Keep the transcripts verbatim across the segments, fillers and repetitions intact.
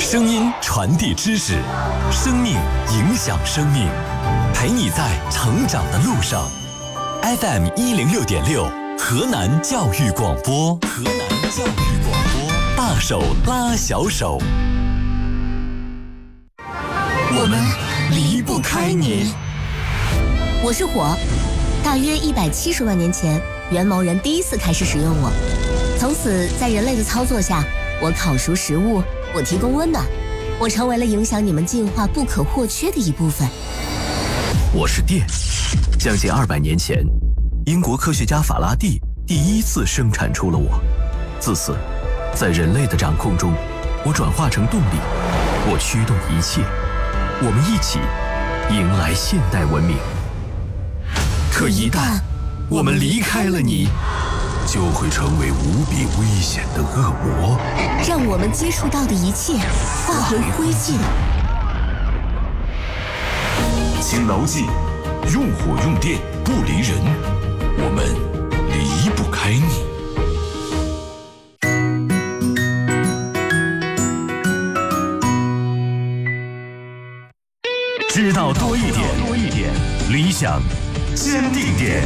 声音传递知识，生命影响生命，陪你在成长的路上。F M 一零六点六，河南教育广播，河南教育广播，大手拉小手，我们离不开你。 我是火，大约一百七十万年前，元谋人第一次开始使用我，从此在人类的操作下，我烤熟食物，我提供温暖，我成为了影响你们进化不可或缺的一部分。 我是电，将近二百年前，英国科学家法拉第第一次生产出了我。自此，在人类的掌控中，我转化成动力，我驱动一切，我们一起迎来现代文明。可一旦我们离开了你，就会成为无比危险的恶魔， 让我们接触到的一切化为灰烬。 请牢记，用火用电不离人，我们离不开你。知道多一点，多一点，理想坚定点。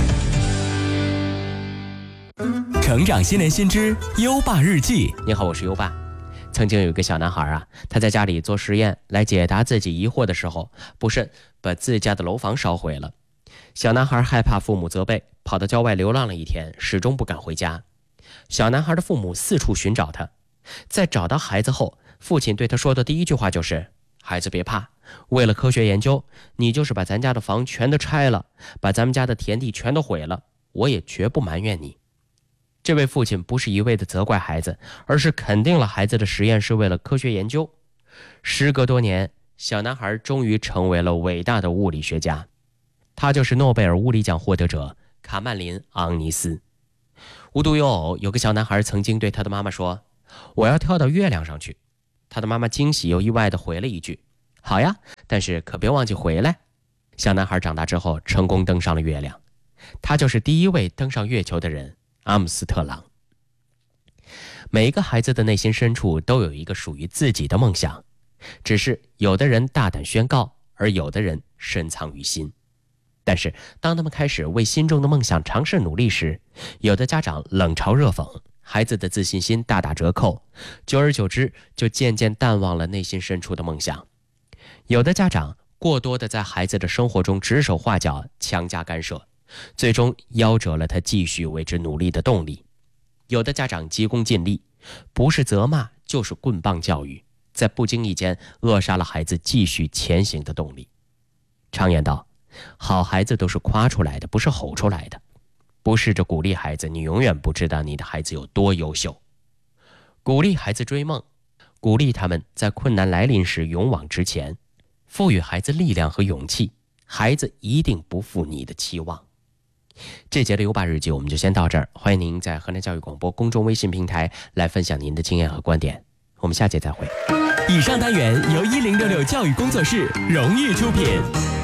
成长新年新知优爸日记。 你好，我是优爸。曾经有一个小男孩啊，他在家里做实验来解答自己疑惑的时候，不慎把自家的楼房烧毁了。小男孩害怕父母责备，跑到郊外流浪了一天，始终不敢回家。小男孩的父母四处寻找他，在找到孩子后，父亲对他说的第一句话就是：孩子别怕，为了科学研究，你就是把咱家的房全都拆了，把咱们家的田地全都毁了，我也绝不埋怨你。这位父亲不是一味的责怪孩子，而是肯定了孩子的实验是为了科学研究。时隔多年，小男孩终于成为了伟大的物理学家，他就是诺贝尔物理奖获得者卡曼林·昂尼斯。无独有偶，有个小男孩曾经对他的妈妈说：我要跳到月亮上去。他的妈妈惊喜又意外地回了一句：好呀，但是可别忘记回来。小男孩长大之后成功登上了月亮，他就是第一位登上月球的人，阿姆斯特朗。每一个孩子的内心深处都有一个属于自己的梦想，只是有的人大胆宣告，而有的人深藏于心。但是当他们开始为心中的梦想尝试努力时，有的家长冷嘲热讽，孩子的自信心大打折扣，久而久之就渐渐淡忘了内心深处的梦想。有的家长过多的在孩子的生活中指手画脚，强加干涉，最终夭折了他继续为之努力的动力。有的家长急功近利，不是责骂就是棍棒教育，在不经意间扼杀了孩子继续前行的动力。常言道，好孩子都是夸出来的，不是吼出来的。不试着鼓励孩子，你永远不知道你的孩子有多优秀。鼓励孩子追梦，鼓励他们在困难来临时勇往直前，赋予孩子力量和勇气，孩子一定不负你的期望。这节的优爸日记我们就先到这儿，欢迎您在河南教育广播公众微信平台来分享您的经验和观点，我们下节再会。 以上单元由一零六六教育工作室荣誉出品。